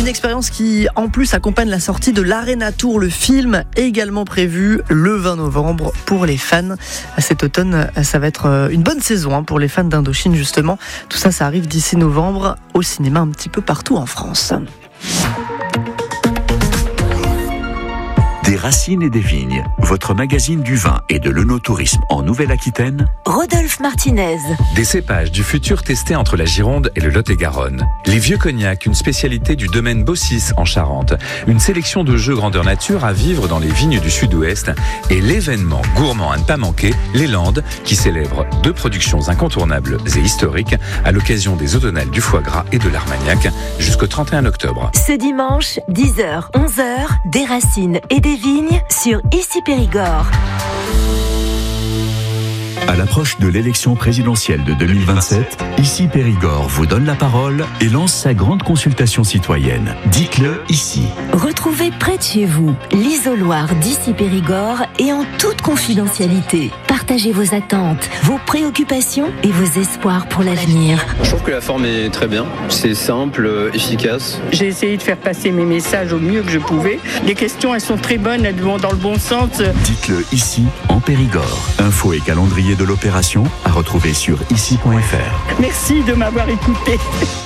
Une expérience qui, en plus, accompagne la sortie de l'Arena Tour. Le film est également prévu le 20 novembre pour les fans. Cet automne, ça va être une bonne saison pour les fans d'Indochine, justement. Tout ça, ça arrive d'ici novembre au cinéma un petit peu partout en France. Des racines et des vignes, votre magazine du vin et de l'œnotourisme en Nouvelle-Aquitaine. Rodolphe Martinez. Des cépages du futur testés entre la Gironde et le Lot-et-Garonne. Les vieux cognacs, une spécialité du domaine Bossis en Charente. Une sélection de jeux grandeur nature à vivre dans les vignes du sud-ouest. Et l'événement gourmand à ne pas manquer, les Landes, qui célèbre 2 productions incontournables et historiques à l'occasion des automnales du foie gras et de l'Armagnac jusqu'au 31 octobre. Ce dimanche, 10h, 11h, des racines et des vignes sur Ici Périgord. À l'approche de l'élection présidentielle de 2027, Ici Périgord vous donne la parole et lance sa grande consultation citoyenne. Dites-le ici. Retrouvez près de chez vous l'isoloir d'Ici Périgord et en toute confidentialité. Partagez vos attentes, vos préoccupations et vos espoirs pour l'avenir. Je trouve que la forme est très bien. C'est simple, efficace. J'ai essayé de faire passer mes messages au mieux que je pouvais. Les questions, elles sont très bonnes, elles vont dans le bon sens. Dites-le ici, en Périgord. Infos et calendrier de l'opération à retrouver sur ici.fr. Merci de m'avoir écouté.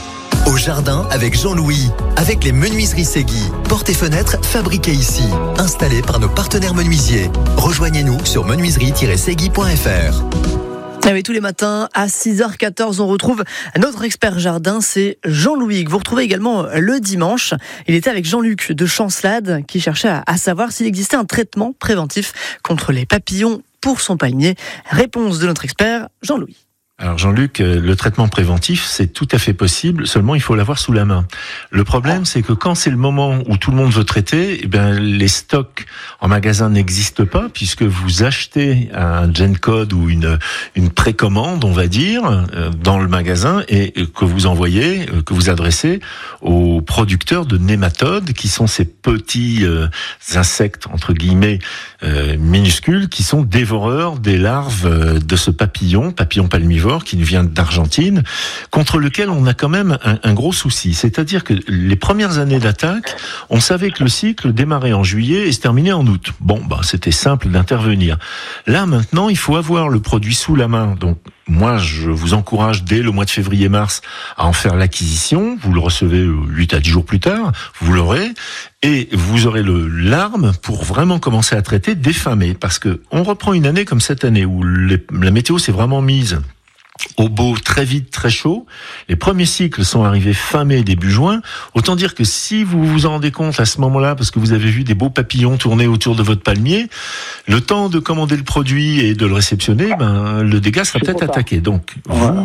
Au jardin avec Jean-Louis, avec les menuiseries Segui. Portes et fenêtres fabriquées ici, installées par nos partenaires menuisiers. Rejoignez-nous sur menuiserie-segui.fr. Ah oui, tous les matins à 6h14, on retrouve notre expert jardin, c'est Jean-Louis, que vous retrouvez également le dimanche. Il était avec Jean-Luc de Chancelade qui cherchait à savoir s'il existait un traitement préventif contre les papillons pour son palmier. Réponse de notre expert, Jean-Louis. Alors Jean-Luc, le traitement préventif, c'est tout à fait possible, seulement il faut l'avoir sous la main. Le problème, c'est que quand c'est le moment où tout le monde veut traiter, les stocks en magasin n'existent pas, puisque vous achetez un GenCode ou une précommande, on va dire, dans le magasin, et que vous envoyez, que vous adressez aux producteurs de nématodes, qui sont ces petits insectes, entre guillemets, minuscules, qui sont dévoreurs des larves de ce papillon palmivore, qui nous vient d'Argentine, contre lequel on a quand même un gros souci. C'est-à-dire que les premières années d'attaque, on savait que le cycle démarrait en juillet et se terminait en août. C'était simple d'intervenir. Là, maintenant, il faut avoir le produit sous la main. Donc, moi, je vous encourage dès le mois de février-mars à en faire l'acquisition. Vous le recevez 8 à 10 jours plus tard, vous l'aurez, et vous aurez l'arme pour vraiment commencer à traiter dès fin mai. Parce que on reprend une année comme cette année où la météo s'est vraiment mise au beau, très vite, très chaud. Les premiers cycles sont arrivés fin mai, début juin. Autant dire que si vous vous en rendez compte à ce moment-là, parce que vous avez vu des beaux papillons tourner autour de votre palmier, le temps de commander le produit et de le réceptionner, le dégât sera peut-être attaqué. Donc, voilà.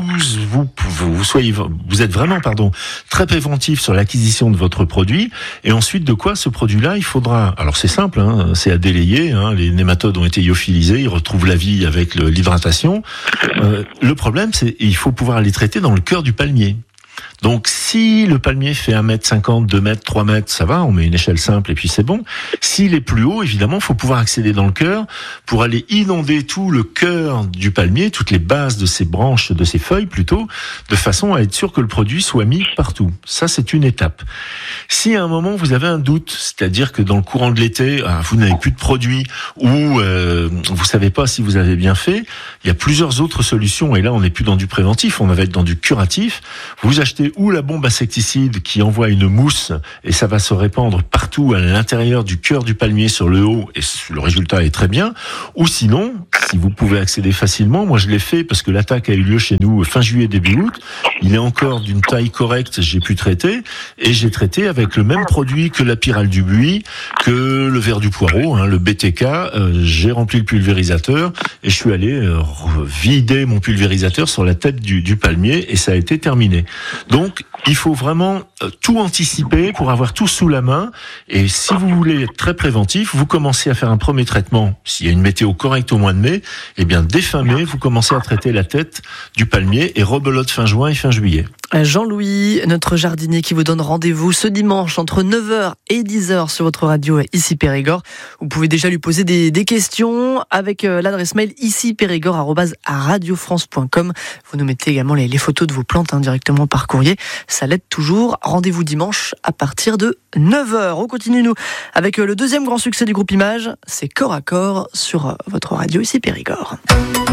vous êtes vraiment, très préventif sur l'acquisition de votre produit. Et ensuite, de quoi ce produit-là, il faudra, alors c'est simple, c'est à délayer, les nématodes ont été lyophilisés, ils retrouvent la vie avec l'hydratation. Le problème, c'est qu'il faut pouvoir les traiter dans le cœur du palmier. Donc, si le palmier fait 1m50, 2m, 3m, ça va, on met une échelle simple et puis c'est bon. S'il est plus haut, évidemment, il faut pouvoir accéder dans le cœur pour aller inonder tout le cœur du palmier, toutes les bases de ses branches, de ses feuilles plutôt, de façon à être sûr que le produit soit mis partout. Ça, c'est une étape. Si à un moment vous avez un doute, c'est-à-dire que dans le courant de l'été, vous n'avez plus de produit ou vous savez pas si vous avez bien fait, il y a plusieurs autres solutions. Et là, on n'est plus dans du préventif, on va être dans du curatif. Vous achetez ou la bombe insecticide qui envoie une mousse et ça va se répandre partout à l'intérieur du cœur du palmier sur le haut et le résultat est très bien. Ou sinon, si vous pouvez accéder facilement, moi je l'ai fait parce que l'attaque a eu lieu chez nous fin juillet, début août. Il est encore d'une taille correcte, j'ai pu traiter et j'ai traité avec le même produit que la pyrale du buis, que le ver du poireau, le BTK. J'ai rempli le pulvérisateur et je suis allé vider mon pulvérisateur sur la tête du palmier et ça a été terminé. Donc, il faut vraiment tout anticiper pour avoir tout sous la main. Et si vous voulez être très préventif, vous commencez à faire un premier traitement. S'il y a une météo correcte au mois de mai, dès fin mai, vous commencez à traiter la tête du palmier et rebelote fin juin et fin juillet. Jean-Louis, notre jardinier qui vous donne rendez-vous ce dimanche entre 9h et 10h sur votre radio Ici Périgord. Vous pouvez déjà lui poser des questions avec l'adresse mail icipérigord@radiofrance.com. Vous nous mettez également les photos de vos plantes directement par courrier. ça l'aide toujours. Rendez-vous dimanche à partir de 9h. On continue, nous, avec le deuxième grand succès du groupe Images, c'est Corps à Corps sur votre radio ici Périgord.